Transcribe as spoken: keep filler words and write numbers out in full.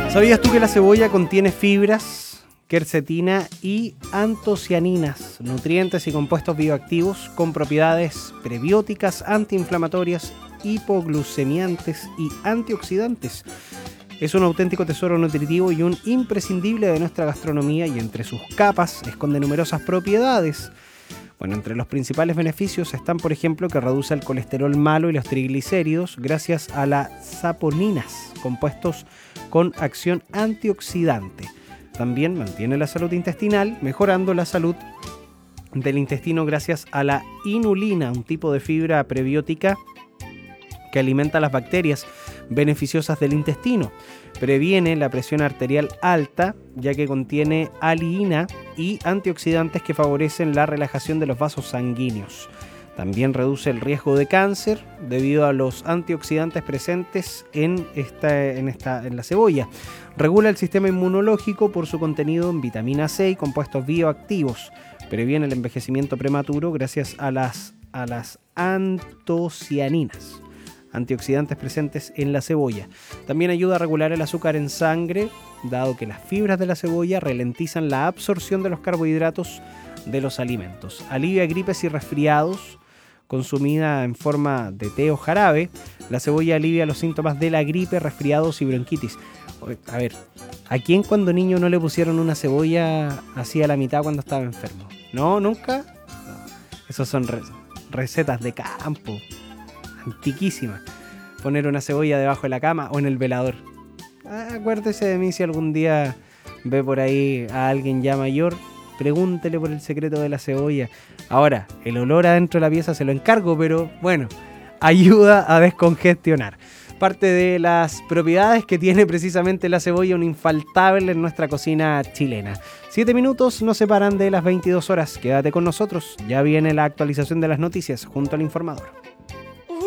¿Sabías tú que la cebolla contiene fibras, quercetina y antocianinas, nutrientes y compuestos bioactivos con propiedades prebióticas, antiinflamatorias, hipoglucemiantes y antioxidantes? Es un auténtico tesoro nutritivo y un imprescindible de nuestra gastronomía, y entre sus capas esconde numerosas propiedades. Bueno, entre los principales beneficios están, por ejemplo, que reduce el colesterol malo y los triglicéridos gracias a las saponinas, compuestos con acción antioxidante. También mantiene la salud intestinal, mejorando la salud del intestino gracias a la inulina, un tipo de fibra prebiótica que alimenta las bacterias beneficiosas del intestino. Previene la presión arterial alta, ya que contiene aliina y antioxidantes que favorecen la relajación de los vasos sanguíneos. También reduce el riesgo de cáncer debido a los antioxidantes presentes en, esta, en, esta, en la cebolla. Regula el sistema inmunológico por su contenido en vitamina C y compuestos bioactivos. Previene el envejecimiento prematuro gracias a las, a las antocianinas, antioxidantes presentes en la cebolla. También ayuda a regular el azúcar en sangre, dado que las fibras de la cebolla ralentizan la absorción de los carbohidratos de los alimentos. Alivia gripes y resfriados. Consumida en forma de té o jarabe, la cebolla alivia los síntomas de la gripe, resfriados y bronquitis. A ver, ¿a quién cuando niño no le pusieron una cebolla así a la mitad cuando estaba enfermo? ¿No? ¿Nunca? No. Esas son re- recetas de campo, antiquísimas. Poner una cebolla debajo de la cama o en el velador. Ah, acuérdese de mí si algún día ve por ahí a alguien ya mayor. Pregúntele por el secreto de la cebolla. Ahora, el olor adentro de la pieza se lo encargo, pero bueno, ayuda a descongestionar. Parte de las propiedades que tiene precisamente la cebolla, un infaltable en nuestra cocina chilena. Siete minutos nos separan de las veintidós horas. Quédate con nosotros, ya viene la actualización de las noticias junto al informador.